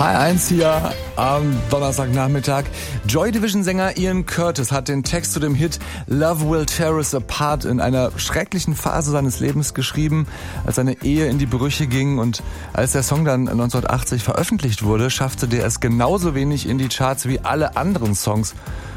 H1 hier am Donnerstagnachmittag. Joy Division-Sänger Ian Curtis hat den Text zu dem Hit Love Will Tear Us Apart in einer schrecklichen Phase seines Lebens geschrieben, als seine Ehe in die Brüche ging, und als der Song dann 1980 veröffentlicht wurde, schaffte der es genauso wenig in die Charts wie alle anderen Songs